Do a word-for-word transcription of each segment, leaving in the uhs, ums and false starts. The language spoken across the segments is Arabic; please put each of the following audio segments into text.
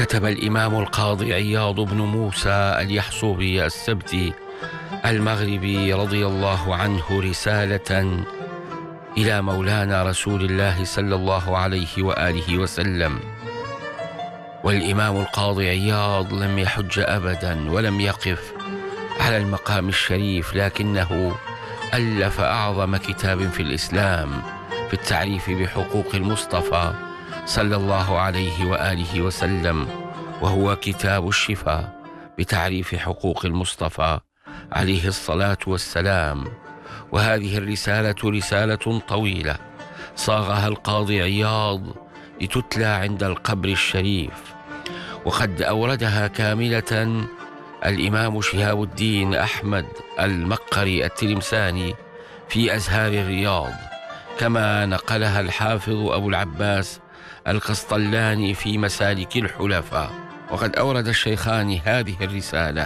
كتب الإمام القاضي عياض بن موسى اليحصوبي السبتي المغربي رضي الله عنه رسالة إلى مولانا رسول الله صلى الله عليه وآله وسلم. والإمام القاضي عياض لم يحج أبدا ولم يقف على المقام الشريف، لكنه ألف أعظم كتاب في الإسلام في التعريف بحقوق المصطفى صلى الله عليه وآله وسلم، وهو كتاب الشفاء بتعريف حقوق المصطفى عليه الصلاة والسلام. وهذه الرسالة رسالة طويلة صاغها القاضي عياض لتتلى عند القبر الشريف، وقد أوردها كاملة الإمام شهاب الدين أحمد المقري التلمساني في أزهار الرياض، كما نقلها الحافظ أبو العباس القسطلاني في مسالك الحلفاء. وقد أورد الشيخان هذه الرسالة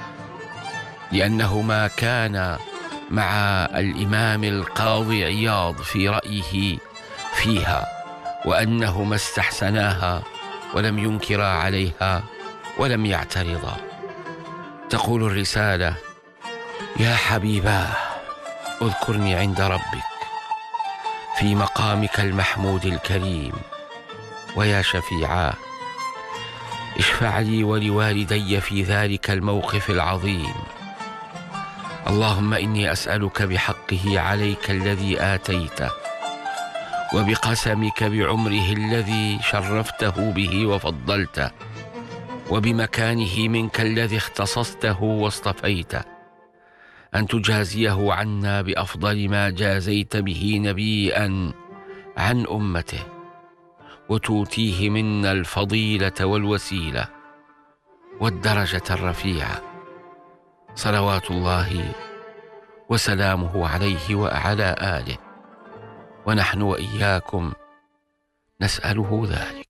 لأنهما كان مع الإمام القاضي عياض في رأيه فيها، وأنهما استحسناها ولم ينكرا عليها ولم يعترضا. تقول الرسالة: يا حبيباه، اذكرني عند ربك في مقامك المحمود الكريم، ويا شفيعاه، اشفع لي ولوالدي في ذلك الموقف العظيم. اللهم إني أسألك بحقه عليك الذي آتيته، وبقسمك بعمره الذي شرفته به وفضلته، وبمكانه منك الذي اختصصته واصطفيته، أن تجازيه عنا بأفضل ما جازيت به نبيا عن أمته، وتؤتيه منا الفضيلة والوسيلة والدرجة الرفيعة، صلوات الله وسلامه عليه وعلى آله، ونحن وإياكم نسأله ذلك.